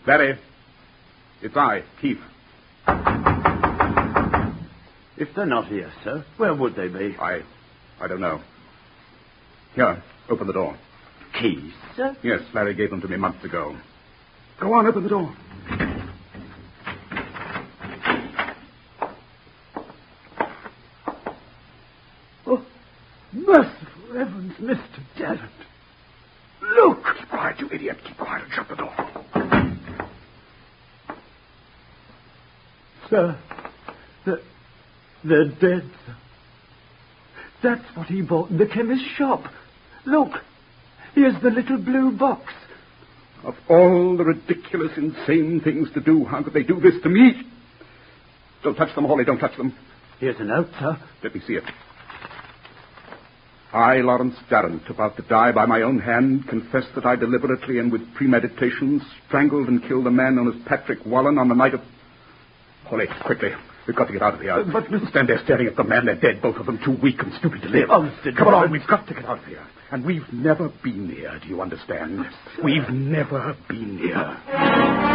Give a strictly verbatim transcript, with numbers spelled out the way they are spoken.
Larry, it's I, Keith. If they're not here, sir, where would they be? I... I don't know. Here, open the door. Keys, sir? Yes, Larry gave them to me months ago. Go on, open the door. Oh, merciful heavens, Mister Darrant. Look! Keep quiet, you idiot. Keep quiet and shut the door. Sir, they're, they're dead, sir. That's what he bought in the chemist's shop. Look, here's the little blue box. Of all the ridiculous, insane things to do, how could they do this to me? Don't touch them, Hawley, don't touch them. Here's a note, sir. Let me see it. I, Lawrence Darrant, about to die by my own hand, confess that I deliberately and with premeditation strangled and killed a man known as Patrick Wallen on the night of... Hawley, quickly. We've got to get out of here. Uh, but, Mister Stand there staring at the man. They're dead, both of them, too weak and stupid to live. Oh, Mister Come Darrant. on, we've got to get out of here. And we've never been here, do you understand? We've never been here.